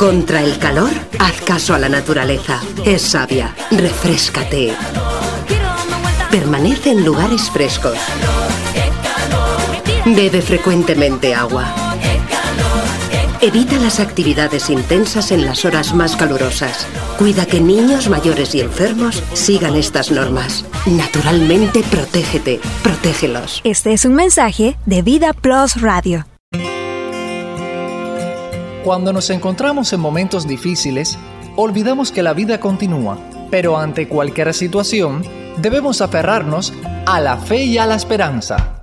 Contra el calor, haz caso a la naturaleza. Es sabia. Refréscate. Permanece en lugares frescos. Bebe frecuentemente agua. Evita las actividades intensas en las horas más calurosas. Cuida que niños, mayores y enfermos sigan estas normas. Naturalmente, protégete. Protégelos. Este es un mensaje de Vida Plus Radio. Cuando nos encontramos en momentos difíciles, olvidamos que la vida continúa. Pero ante cualquier situación, debemos aferrarnos a la fe y a la esperanza.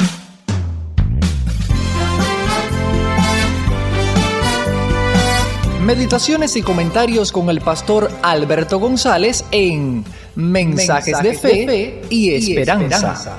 Meditaciones y comentarios con el pastor Alberto González en Mensajes de Fe y Esperanza.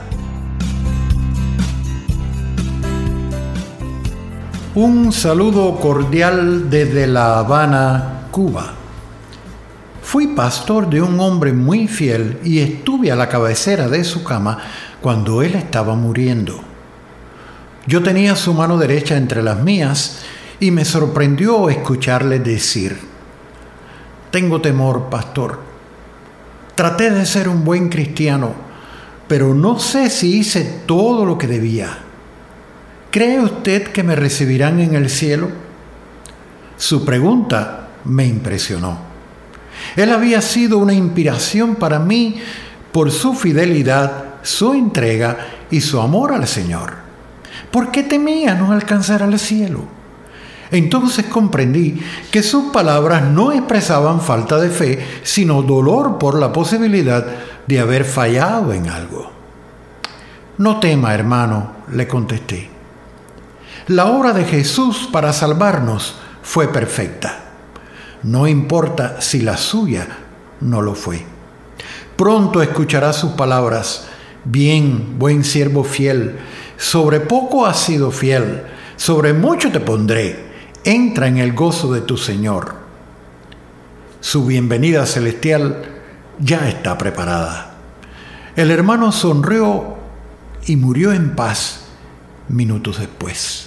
Un saludo cordial desde La Habana, Cuba. Fui pastor de un hombre muy fiel y estuve a la cabecera de su cama cuando él estaba muriendo. Yo tenía su mano derecha entre las mías y me sorprendió escucharle decir: tengo temor, pastor. Traté de ser un buen cristiano, pero no sé si hice todo lo que debía. ¿Cree usted que me recibirán en el cielo? Su pregunta me impresionó. Él había sido una inspiración para mí por su fidelidad, su entrega y su amor al Señor. ¿Por qué temía no alcanzar al cielo? Entonces comprendí que sus palabras no expresaban falta de fe, sino dolor por la posibilidad de haber fallado en algo. No tema, hermano, le contesté. La obra de Jesús para salvarnos fue perfecta. No importa si la suya no lo fue. Pronto escuchará sus palabras: bien, buen siervo fiel, sobre poco has sido fiel, sobre mucho te pondré. Entra en el gozo de tu Señor. Su bienvenida celestial ya está preparada. El hermano sonrió y murió en paz minutos después.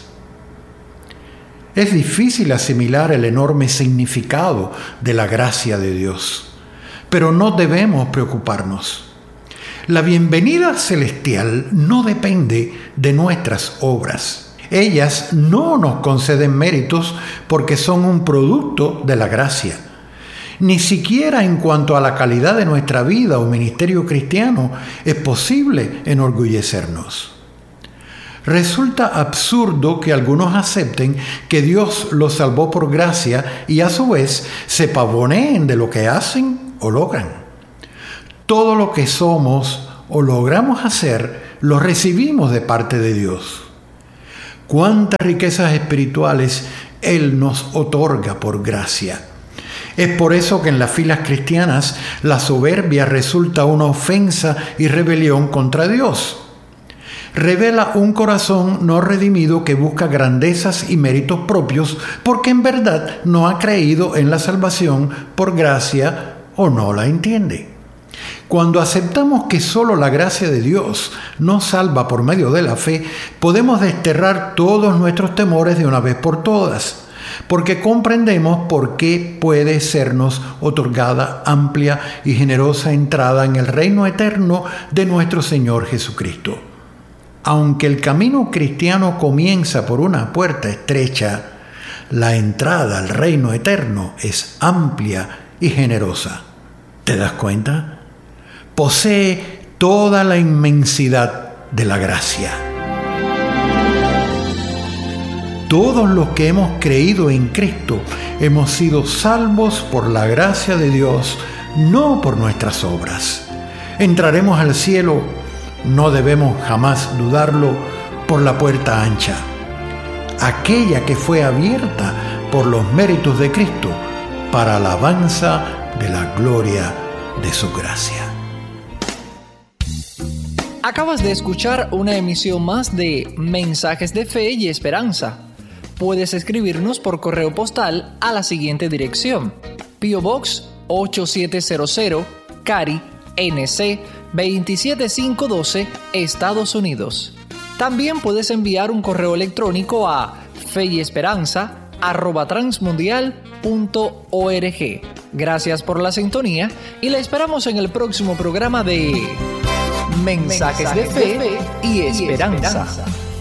Es difícil asimilar el enorme significado de la gracia de Dios, pero no debemos preocuparnos. La bienvenida celestial no depende de nuestras obras. Ellas no nos conceden méritos porque son un producto de la gracia. Ni siquiera en cuanto a la calidad de nuestra vida o ministerio cristiano es posible enorgullecernos. Resulta absurdo que algunos acepten que Dios los salvó por gracia y a su vez se pavoneen de lo que hacen o logran. Todo lo que somos o logramos hacer lo recibimos de parte de Dios. Cuántas riquezas espirituales Él nos otorga por gracia. Es por eso que en las filas cristianas la soberbia resulta una ofensa y rebelión contra Dios. Revela un corazón no redimido que busca grandezas y méritos propios porque en verdad no ha creído en la salvación por gracia o no la entiende. Cuando aceptamos que solo la gracia de Dios nos salva por medio de la fe, podemos desterrar todos nuestros temores de una vez por todas, porque comprendemos por qué puede sernos otorgada amplia y generosa entrada en el reino eterno de nuestro Señor Jesucristo. Aunque el camino cristiano comienza por una puerta estrecha, la entrada al reino eterno es amplia y generosa. ¿Te das cuenta? Posee toda la inmensidad de la gracia. Todos los que hemos creído en Cristo hemos sido salvos por la gracia de Dios, no por nuestras obras. Entraremos al cielo, no debemos jamás dudarlo, por la puerta ancha, aquella que fue abierta por los méritos de Cristo para alabanza de la gloria de su gracia. Acabas de escuchar una emisión más de Mensajes de Fe y Esperanza. Puedes escribirnos por correo postal a la siguiente dirección: P.O. Box 8700, Cary, NC 27512, Estados Unidos. También puedes enviar un correo electrónico a feyesperanza @transmundial.org. Gracias por la sintonía y la esperamos en el próximo programa de Mensajes de Fe y Esperanza.